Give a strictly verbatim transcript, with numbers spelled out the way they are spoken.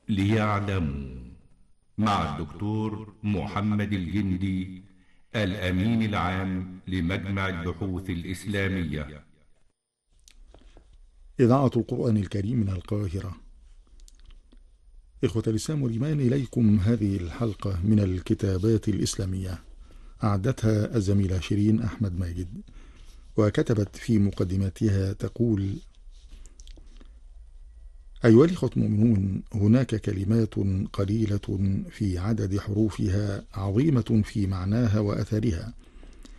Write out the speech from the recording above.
ليعلموا، مع الدكتور محمد الجندي، الأمين العام لمجمع البحوث الإسلامية. إذاعة القرآن الكريم من القاهرة. إخوة الإسلام والإيمان، إليكم هذه الحلقة من الكتابات الإسلامية، أعدتها الزميلة شيرين أحمد ماجد، وكتبت في مقدمتها تقول: أيها الإخوة المؤمنون، هناك كلمات قليلة في عدد حروفها عظيمة في معناها وأثرها،